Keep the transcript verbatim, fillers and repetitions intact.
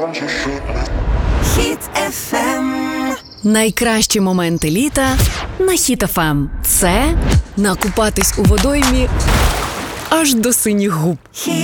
Хіт еф ем. Найкращі моменти літа на Хіт еф ем. Це накупатись у водоймі аж до синіх губ.